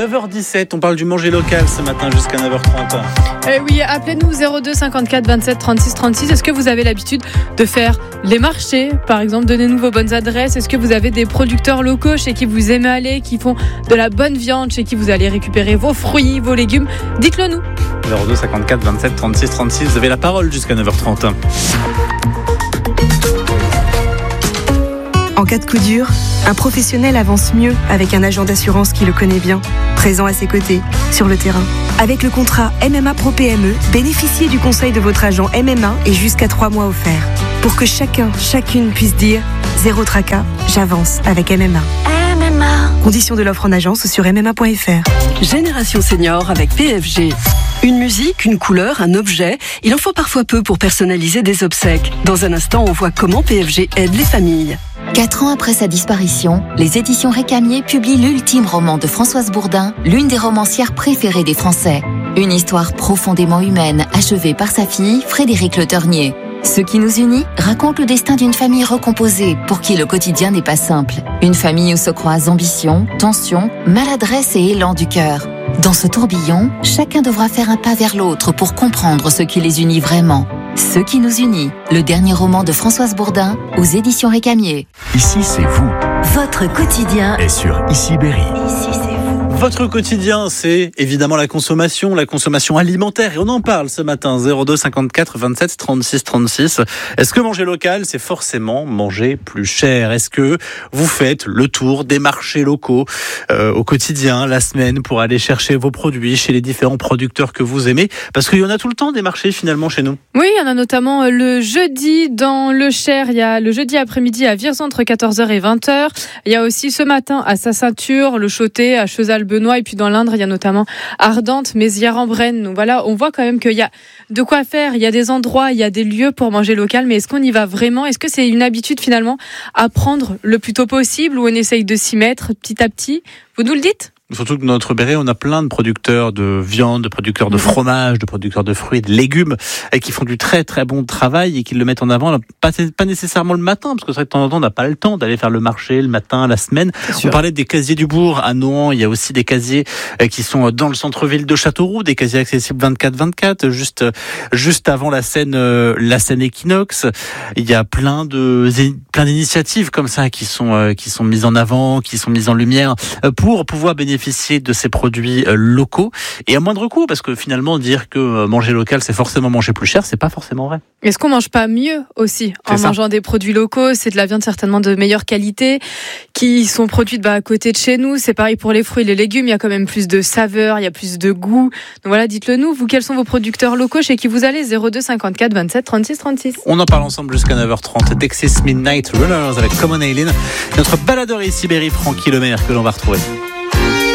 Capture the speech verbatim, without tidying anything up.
neuf heures dix-sept, on parle du manger local ce matin jusqu'à neuf heures trente. Eh oui, appelez-nous zéro deux cinquante-quatre vingt-sept trente-six trente-six. Est-ce que vous avez l'habitude de faire les marchés, par exemple? Donnez-nous vos bonnes adresses. Est-ce que vous avez des producteurs locaux chez qui vous aimez aller, qui font de la bonne viande, chez qui vous allez récupérer vos fruits, vos légumes? Dites-le nous. zéro deux cinquante-quatre vingt-sept trente-six trente-six, vous avez la parole jusqu'à neuf heures trente. En cas de coup dur, un professionnel avance mieux avec un agent d'assurance qui le connaît bien, présent à ses côtés, sur le terrain. Avec le contrat M M A Pro P M E, bénéficiez du conseil de votre agent M M A et jusqu'à trois mois offerts. Pour que chacun, chacune puisse dire « Zéro tracas, j'avance avec M M A ». M M A. Conditions de l'offre en agence sur m m a point f r. Génération Senior avec P F G. Une musique, une couleur, un objet, il en faut parfois peu pour personnaliser des obsèques. Dans un instant, on voit comment P F G aide les familles. Quatre ans après sa disparition, les éditions Récamier publient l'ultime roman de Françoise Bourdin, l'une des romancières préférées des Français. Une histoire profondément humaine, achevée par sa fille, Frédéric Le Ternier. Ce qui nous unit raconte le destin d'une famille recomposée, pour qui le quotidien n'est pas simple. Une famille où se croisent ambition, tension, maladresse et élan du cœur. Dans ce tourbillon, chacun devra faire un pas vers l'autre pour comprendre ce qui les unit vraiment. Ce qui nous unit, le dernier roman de Françoise Bourdin aux éditions Récamier. Ici, c'est vous. Votre quotidien est sur Ici Berry. Ici, c'est vous. Votre quotidien, c'est évidemment la consommation, la consommation alimentaire. Et on en parle ce matin, zéro deux cinquante-quatre vingt-sept trente-six trente-six. Est-ce que manger local, c'est forcément manger plus cher? Est-ce que vous faites le tour des marchés locaux euh, au quotidien, la semaine, pour aller chercher vos produits chez les différents producteurs que vous aimez? Parce qu'il y en a tout le temps des marchés finalement chez nous. Oui, il y en a notamment le jeudi dans le Cher. Il y a le jeudi après-midi à Vierzon entre quatorze heures et vingt heures. Il y a aussi ce matin à Saint-Ceinture, le Chautet, à Cheuzal-Benoît. Et puis dans l'Indre, il y a notamment Ardentes, Mézières-en-Brenne. Donc voilà, on voit quand même qu'il y a de quoi faire. Il y a des endroits, il y a des lieux pour manger local. Mais est-ce qu'on y va vraiment? Est-ce que c'est une habitude finalement à prendre le plus tôt possible, ou on essaye de s'y mettre petit à petit? Vous nous le dites? Surtout que dans notre Berry, on a plein de producteurs de viande, de producteurs de fromage, de producteurs de fruits, de légumes, et qui font du très très bon travail et qui le mettent en avant, pas, pas nécessairement le matin, parce que c'est vrai que de temps en temps, on n'a pas le temps d'aller faire le marché le matin, la semaine. On parlait des casiers du bourg à Nohant, il y a aussi des casiers qui sont dans le centre-ville de Châteauroux, des casiers accessibles vingt-quatre vingt-quatre, juste, juste avant la scène, la scène Equinox. Il y a plein de, plein d'initiatives comme ça qui sont, qui sont mises en avant, qui sont mises en lumière pour pouvoir bénéficier bénéficier de ces produits locaux et à moindre coût, parce que finalement dire que manger local c'est forcément manger plus cher, c'est pas forcément vrai. Est-ce qu'on mange pas mieux aussi en mangeant des produits locaux? C'est de la viande certainement de meilleure qualité qui sont produites bah, à côté de chez nous. C'est pareil pour les fruits et les légumes, il y a quand même plus de saveur, il y a plus de goût. Donc voilà, dites-le nous, vous, quels sont vos producteurs locaux chez qui vous allez? Zéro deux cinquante-quatre vingt-sept trente-six trente-six. On en parle ensemble jusqu'à neuf heures trente. Texas Midnight Runners avec Common Aileen, notre baladeur ici Berry, Francky Lemaire, que l'on va retrouver.